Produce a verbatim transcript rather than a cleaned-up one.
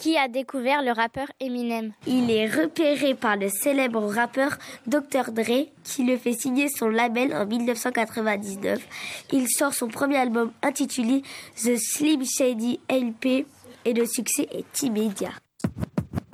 Qui a découvert le rappeur Eminem? Il est repéré par le célèbre rappeur docteur Dre, qui le fait signer son label en dix-neuf cent quatre-vingt-dix-neuf. Il sort son premier album intitulé The Slim Shady L P et le succès est immédiat.